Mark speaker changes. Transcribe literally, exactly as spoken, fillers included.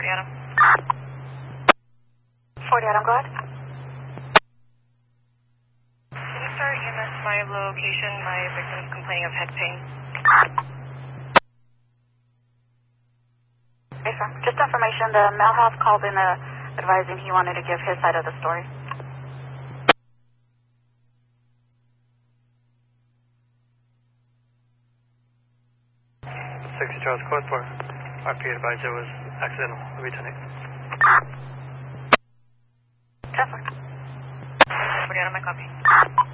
Speaker 1: Adam.
Speaker 2: forty Adam, go ahead.
Speaker 1: Can you start E M S my location? My victim's complaining of head pain.
Speaker 2: Yes, sir. Just information, the male health called in uh, advising he wanted to give his side of the story.
Speaker 3: sixty Charles Court for R P advised it was accidental. Returning.
Speaker 2: Yes, sir.
Speaker 1: forty Adam, my copy.